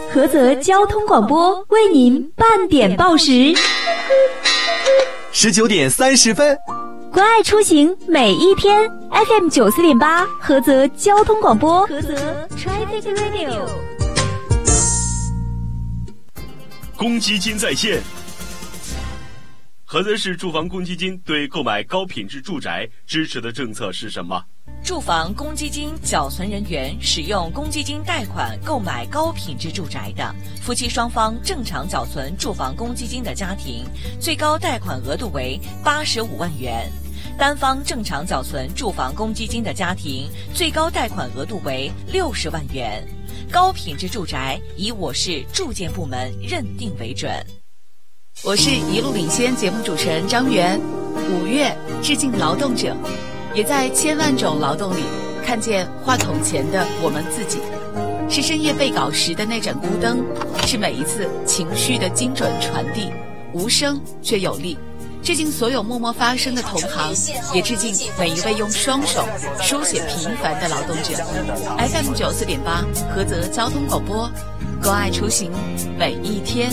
菏泽交通广播为您半点报时 ，19点30分。 关爱出行每一天 ，FM 94.8，菏泽交通广播，菏泽 Traffic Radio。 公积金在线。菏泽市住房公积金对购买高品质住宅支持的政策是什么？ 住房公积金缴存人员使用公积金贷款购买高品质住宅的，夫妻双方正常缴存住房公积金的家庭，最高贷款额度为85万元；单方正常缴存住房公积金的家庭，最高贷款额度为60万元。高品质住宅以我市住建部门认定为准。 我是一路领先节目主持人张媛。5月致敬劳动者，也在千万种劳动里看见话筒前的我们自己，是深夜背稿时的那盏孤灯，是每一次情绪的精准传递，无声却有力。致敬所有默默发声的同行，也致敬每一位用双手书写平凡的劳动者。FM 94.8，菏泽交通广播，关爱出行每一天。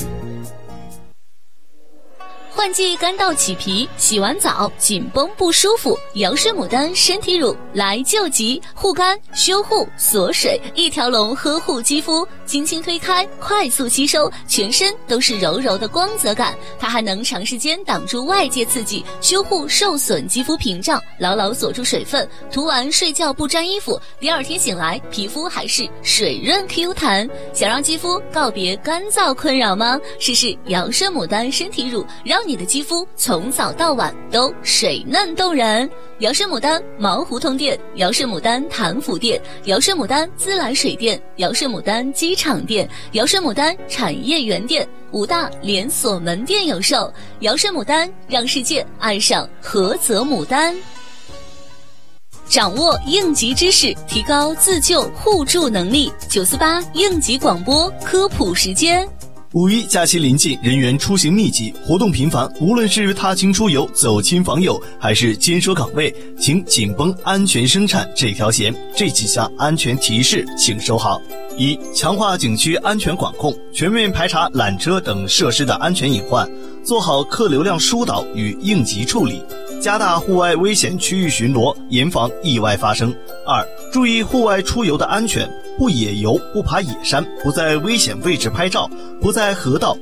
换季干燥起皮，洗完澡紧绷不舒服，瑶诗牡丹身体乳来救急，护肝修护锁水，一条龙呵护肌肤，轻轻推开快速吸收，全身都是柔柔的光泽感。它还能长时间挡住外界刺激，修护受损肌肤屏障，牢牢锁住水分，涂完睡觉不沾衣服，第二天醒来皮肤还是水润 Q 弹。想让肌肤告别干燥困扰吗？试试瑶诗牡丹身体乳，让你的肌肤从早到晚都水嫩动人。瑶诗牡丹毛胡同店，瑶诗牡丹潭府店，瑶诗牡丹自来水店，瑶诗牡丹机场店，瑶诗牡丹产业园店，5大连锁门店有售。瑶诗牡丹，让世界爱上菏泽牡丹。掌握应急知识，提高自救互助能力。948应急广播科普时间。 5一假期临近，人员出行密集，活动频繁，无论是踏青出游、走亲访友，还是坚守岗位，请紧绷安全生产这条弦。这几项安全提示请收好。1. 强化景区安全管控，全面排查缆车等设施的安全隐患，做好客流量疏导与应急处理，加大户外危险区域巡逻，严防意外发生。2. 注意户外出游的安全，不野游，不爬野山，不在危险位置拍照，不在河道